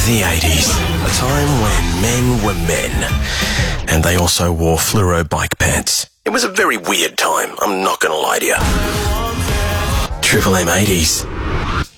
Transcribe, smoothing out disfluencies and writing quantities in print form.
The 80s, a time when men were men, and they also wore fluoro bike pants. It was a very weird time, I'm not going to lie to you. Triple M 80s.